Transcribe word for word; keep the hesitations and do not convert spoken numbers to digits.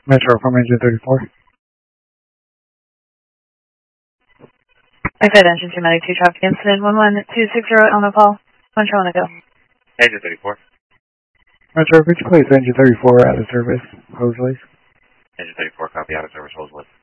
Metro from engine thirty-four. I said engine two ninety-two traffic incident one one two six zero Elmo Paul. Metro on a go. Engine thirty-four. Metro, could you place engine thirty-four out of service, Hosley? Engine thirty-four, copy out of service, Hosley.